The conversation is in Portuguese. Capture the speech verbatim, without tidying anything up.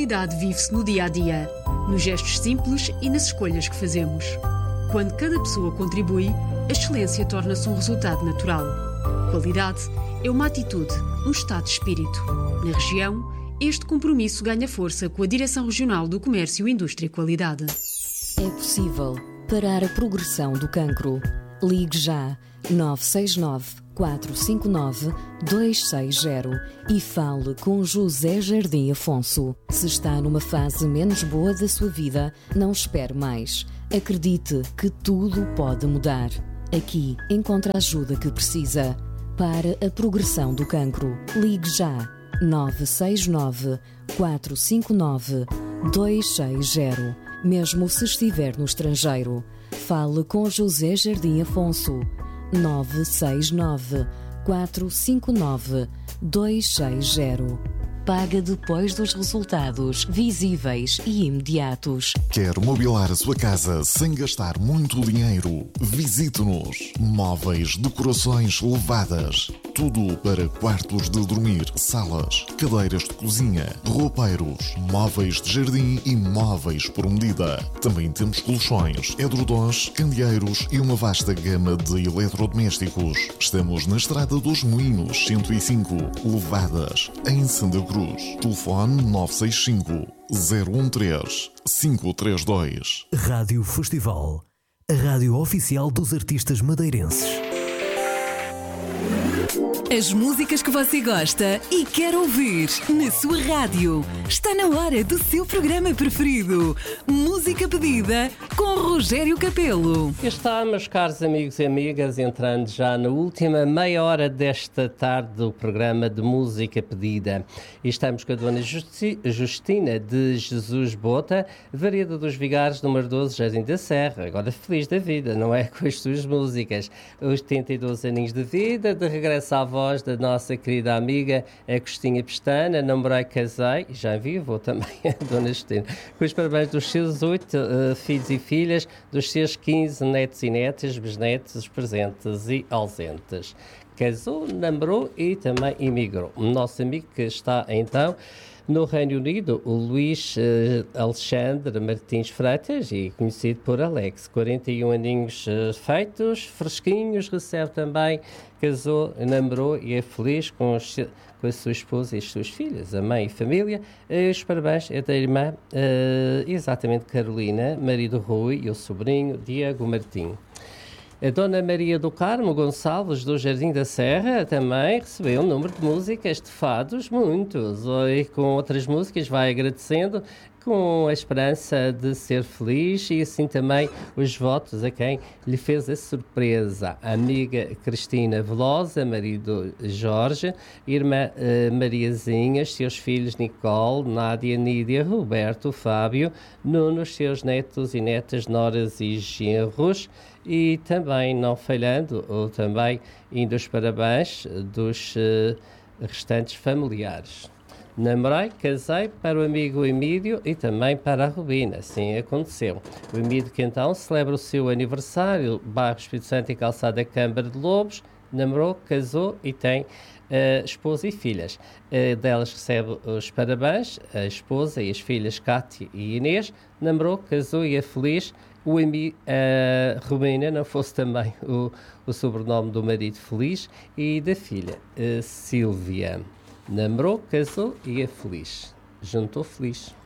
qualidade vive-se no dia-a-dia, nos gestos simples e nas escolhas que fazemos. Quando cada pessoa contribui, a excelência torna-se um resultado natural. Qualidade é uma atitude, um estado de espírito. Na região, este compromisso ganha força com a Direção Regional do Comércio, Indústria e Qualidade. É possível parar a progressão do cancro. Ligue já nove seis nove, quatro cinco nove, dois seis zero e fale com José Jardim Afonso. Se está numa fase menos boa da sua vida, não espere mais. Acredite que tudo pode mudar. Aqui encontra a ajuda que precisa. Para a progressão do cancro, ligue já nove seis nove, quatro cinco nove, dois seis zero. Mesmo se estiver no estrangeiro, fale com José Jardim Afonso. nove seis nove, quatro cinco nove, dois seis zero. Paga depois dos resultados visíveis e imediatos. Quer mobilar a sua casa sem gastar muito dinheiro? Visite-nos. Móveis, decorações elevadas. Tudo para quartos de dormir, salas, cadeiras de cozinha, roupeiros, móveis de jardim e móveis por medida. Também temos colchões, edredons, candeeiros e uma vasta gama de eletrodomésticos. Estamos na Estrada dos Moinhos, cento e cinco, Levadas, em Santa Cruz. Telefone nove seis cinco, zero um três, cinco três dois. Rádio Festival, a rádio oficial dos artistas madeirenses. As músicas que você gosta e quer ouvir na sua rádio. Está na hora do seu programa preferido. Música pedida com Rogério Capelo. Aqui está, meus caros amigos e amigas, entrando já na última meia hora desta tarde do programa de Música Pedida. E estamos com a Dona Justi- Justina de Jesus Bota, Vareda dos Vigares, número doze, Jardim da Serra. Agora feliz da vida, não é? Com as suas músicas. oitenta e dois aninhos de vida, de regresso à voz da nossa querida amiga Agostinha Pestana. Namorei, casei, já vivo também a Dona Justina. Com os parabéns dos seus oito uh, filhos e filhas, dos seus quinze netos e netas, bisnetos, presentes e ausentes. Casou, namorou e também emigrou. O nosso amigo que está então no Reino Unido, o Luís uh, Alexandre Martins Freitas, e conhecido por Alex, quarenta e um aninhos uh, feitos, fresquinhos, recebe também, casou, namorou e é feliz com, os, com a sua esposa e as suas filhas, a mãe e família. Uh, os parabéns é da irmã, uh, exatamente Carolina, marido Rui, e o sobrinho Diego Martim. A Dona Maria do Carmo Gonçalves, do Jardim da Serra, também recebeu um número de músicas de fados, muitos, e com outras músicas vai agradecendo, com a esperança de ser feliz, e assim também os votos a quem lhe fez a surpresa. A amiga Cristina Velosa, marido Jorge, irmã uh, Mariazinha, seus filhos Nicole, Nádia, Nídia, Roberto, Fábio, Nuno, seus netos e netas, noras e genros. E também, não falhando, ou também indo os parabéns dos uh, restantes familiares. Namorei, casei, para o amigo Emílio e também para a Rubina. Assim aconteceu. O Emílio que então celebra o seu aniversário, bairro Espírito Santo e Calçada Câmara de Lobos. Namorou, casou e tem uh, esposa e filhas. Uh, delas recebe os parabéns, a esposa e as filhas Cátia e Inês. Namorou, casou e é feliz. O Emi, a Rubina, não fosse também o, o sobrenome do marido feliz, e da filha, a Sílvia. Namorou, casou e é feliz. Juntou feliz.